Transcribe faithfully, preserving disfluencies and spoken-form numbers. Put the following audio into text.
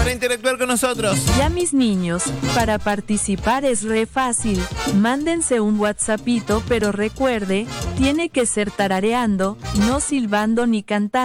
para interactuar con nosotros. Ya mis niños, para participar es re fácil. Mándense un WhatsAppito, pero recuerde, tiene que ser tarareando, no silbando ni cantando.